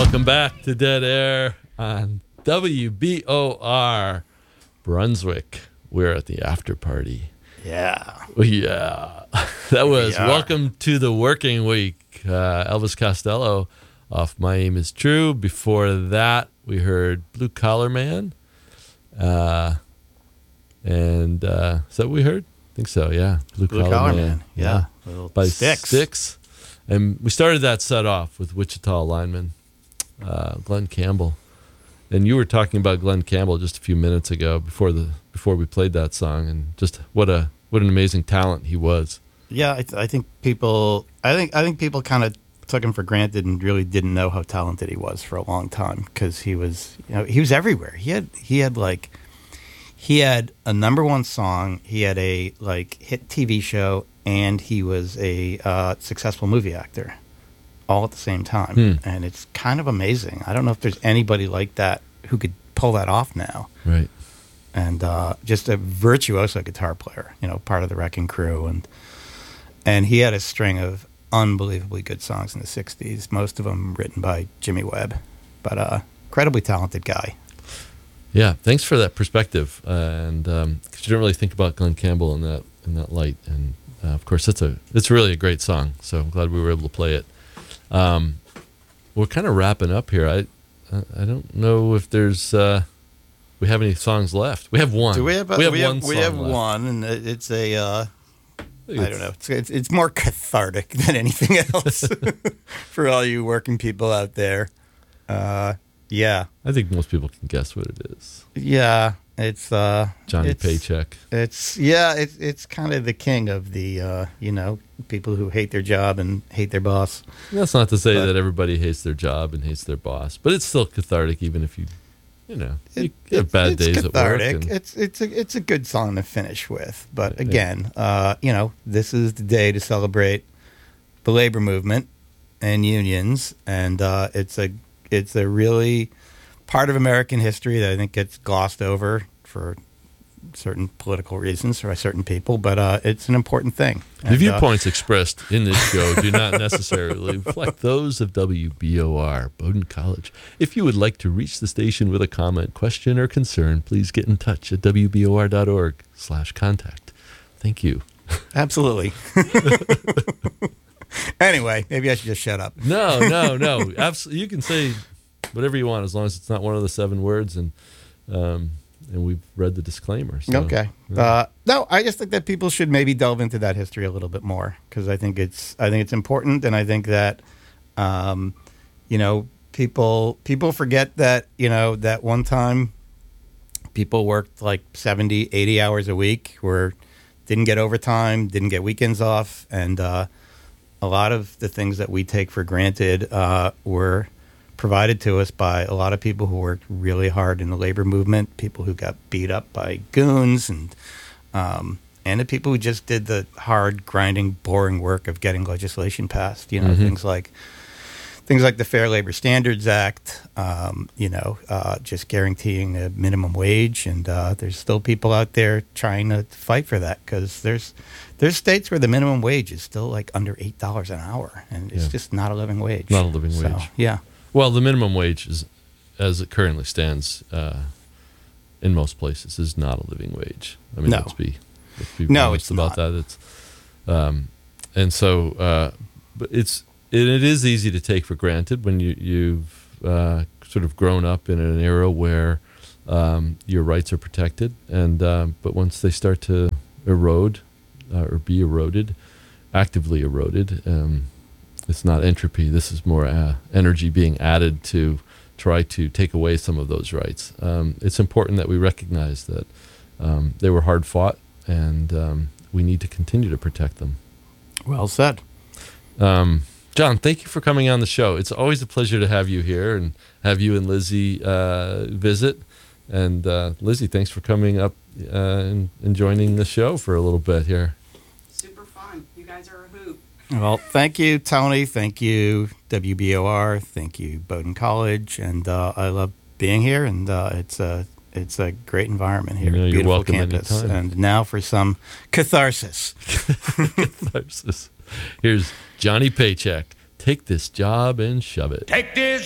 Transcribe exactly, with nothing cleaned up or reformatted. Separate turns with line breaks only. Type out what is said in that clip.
Welcome back to Dead Air on W B O R Brunswick. We're at the after party.
Yeah.
Yeah. That was
We are.
Welcome to the Working Week. Uh, Elvis Costello off My Aim Is True. Before that, we heard Blue Collar Man. Uh, and uh, is that what we heard? I think so, yeah. Blue,
Blue
Collar,
Collar
Man.
Man. Yeah. Little
By
Styx.
Styx. And we started that set off with Wichita lineman uh, Glenn Campbell. And you were talking about Glenn Campbell just a few minutes ago before the before we played that song, and just what a what an amazing talent he was.
Yeah, I, th- I think people. I think I think people kind of took him for granted and really didn't know how talented he was for a long time because he was, you know, he was everywhere. He had he had like he had a number one song. He had a like hit T V show, and he was a uh, successful movie actor, all at the same time.
Hmm.
And it's kind of amazing. I don't know if there's anybody like that who could pull that off now.
Right.
And uh, just a virtuoso guitar player, you know, part of the Wrecking Crew, and and he had a string of unbelievably good songs in the sixties, most of them written by Jimmy Webb, but uh, incredibly talented guy.
Yeah, thanks for that perspective. Uh, and um, 'cause you don't really think about Glenn Campbell in that in that light, and uh, of course, it's a it's really a great song. So I'm glad we were able to play it. Um, we're kind of wrapping up here. I I don't know if there's. Uh, We have any songs left? We have one.
Do we have? A,
we have
we
one.
Have,
song
we have
left.
one, and it- it's a. Uh,
I,
I don't know. It's, it's it's more cathartic than anything else for all you working people out there. Uh, yeah,
I think most people can guess what it is.
yeah. It's uh,
Johnny
it's,
Paycheck.
It's yeah. It's it's kind of the king of the uh, you know, people who hate their job and hate their boss.
That's not to say
But-
that everybody hates their job and hates their boss, but it's still cathartic, even if you, you know, you
It-
have bad
it's
days
cathartic.
at work. And,
It's it's a it's a good song to finish with. But
Yeah.
again, uh, you know, this is the day to celebrate the labor movement and unions, and uh, it's a it's a really part of American history that I think gets glossed over for certain political reasons or by certain people. But uh, it's an important thing.
the
And, uh,
viewpoints expressed in this show do not necessarily reflect those of W B O R, Bowdoin College. If you would like to reach the station with a comment, question, or concern, please get in touch at W B O R dot org slash contact. Thank you.
absolutely. Anyway, maybe I should just shut up.
No, no, no. Absolutely, you can say whatever you want as long as it's not one of the seven words, and um, and we've read the disclaimer. So,
Okay.
yeah.
Uh, no, I just think that people should maybe delve into that history a little bit more because I think it's I think it's important, and I think that um, you know people people forget that you know that one time people worked like seventy, eighty hours a week, or didn't get overtime, didn't get weekends off, and uh, a lot of the things that we take for granted uh, were provided to us by a lot of people who worked really hard in the labor movement, people who got beat up by goons, and um, and the people who just did the hard, grinding, boring work of getting legislation passed. You know,
Mhm.
things like things like the Fair Labor Standards Act. Um, you know, uh, just guaranteeing a minimum wage, and uh, there's still people out there trying to fight for that because there's there's states where the minimum wage is still like under eight dollars an hour, and it's
Yeah.
just not a living wage.
Not a living
So,
wage.
yeah.
Well, the minimum wage is, as it currently stands, uh, in most places, is not a living wage. I mean,
No.
let's be, let's be
No,
honest
it's
about
not.
that. It's, um, and so, uh, but it's it, it is easy to take for granted when you you've uh, sort of grown up in an era where um, your rights are protected, and um, but once they start to erode uh, or be eroded, actively eroded. Um, It's not entropy. This is more uh, energy being added to try to take away some of those rights. Um, it's important that we recognize that um, they were hard fought, and um, we need to continue to protect them.
Well said.
Um, John, thank you for coming on the show. It's always a pleasure to have you here and have you and Lizzie uh, visit. And uh, Lizzie, thanks for coming up uh, and, and joining the show for a little bit here.
Super fun. You guys are a hoot.
Well, thank you, Tony. Thank you, W B O R. Thank you, Bowdoin College. And uh, I love being here, and uh, it's a it's a great environment here.
You know, you're
Beautiful
welcome
campus.
anytime.
And now for some catharsis.
Here's Johnny Paycheck. Take this job and shove it.
Take this